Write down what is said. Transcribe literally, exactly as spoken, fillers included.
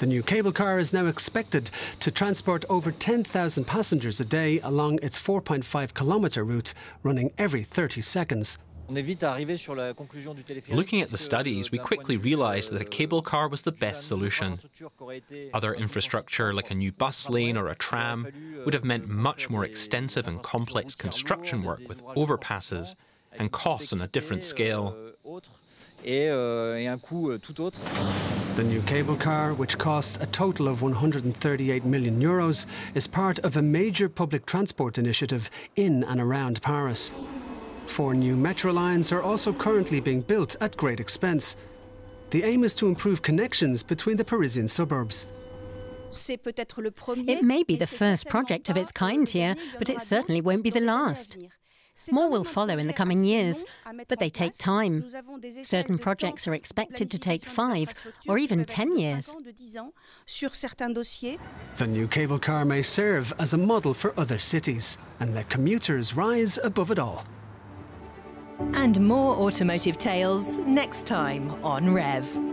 The new cable car is now expected to transport over ten thousand passengers a day along its four point five kilometre route, running every thirty seconds. Looking at the studies, we quickly realised that a cable car was the best solution. Other infrastructure, like a new bus lane or a tram, would have meant much more extensive and complex construction work with overpasses and costs on a different scale. The new cable car, which costs a total of one hundred thirty-eight million euros, is part of a major public transport initiative in and around Paris. Four new metro lines are also currently being built at great expense. The aim is to improve connections between the Parisian suburbs. It may be the first project of its kind here, but it certainly won't be the last. More will follow in the coming years, but they take time. Certain projects are expected to take five or even ten years. The new cable car may serve as a model for other cities and let commuters rise above it all. And more automotive tales next time on Rev.